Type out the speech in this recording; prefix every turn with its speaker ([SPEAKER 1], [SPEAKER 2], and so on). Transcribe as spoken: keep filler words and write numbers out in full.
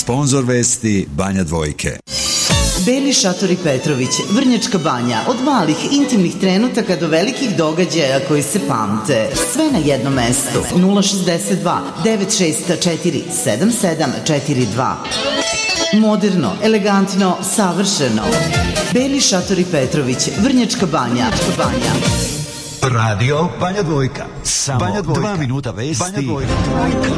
[SPEAKER 1] Sponzor vesti Banja Dvojke.
[SPEAKER 2] Beli šatori Petrović, Vrnjačka Banja, od malih intimnih trenutaka do velikih događaja koji se pamte. Sve na jednom mestu. nula šezdeset dva devet šest četiri sedam sedam četiri dva. Moderno, elegantno, savršeno. Beli šatori Petrović, Vrnjačka Banja. Banja.
[SPEAKER 3] Radio Banja Dvojka. Samo
[SPEAKER 1] Banja Dvojka.
[SPEAKER 3] dva minuta vesti.
[SPEAKER 1] Banja Dvojka.